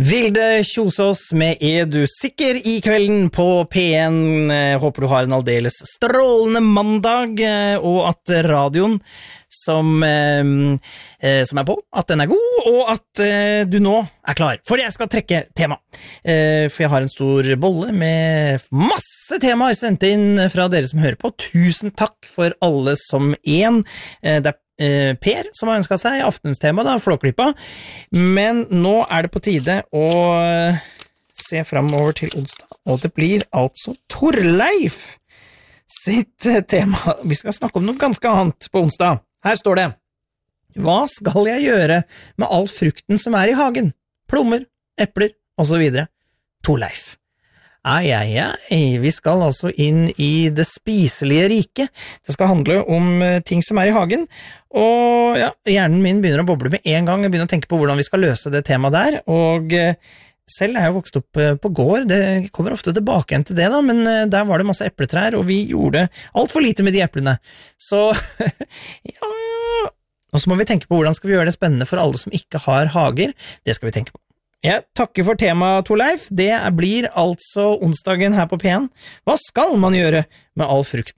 Vilde Kjosås med du sikker i kvelden på P1. Håper du har en aldeles strålende mandag, og at radioen som på, at den god, og at du nå klar. For jeg skal trekke tema. For jeg har en stor bolle med masse temaer sendt inn fra dere som hører på. Tusen takk for alle som en. Det Per som har ønsket seg aftenstema da, Flåklypa, men nå det på tide å se fremover til onsdag, og det blir altså Torleif sitt tema. Vi skal snakke om noe ganske annet på onsdag. Her står det: Hva skal jeg gjøre med all frukten som i hagen? Plommer, epler og så videre. Torleif. Vi skal altså inn i det spiselige riket. Det skal handle om ting som i hagen, og ja, hjernen min begynner å boble med en gang. Jeg begynner å tenke på hvordan vi skal løse det temaet der, og selv jeg jo vokst opp på gård. Det kommer ofte tilbake igjen til det da, men der var det masse epletrær, og vi gjorde alt for lite med de eplene. Så, ja, og så må vi tenke på hvordan skal vi gjøre det spennende for alle som ikke har hager. Det skal vi tenke på. Jeg takker for temaet, Torleif. Det blir altså onsdagen her på P1. Hva skal man gjøre med all frukten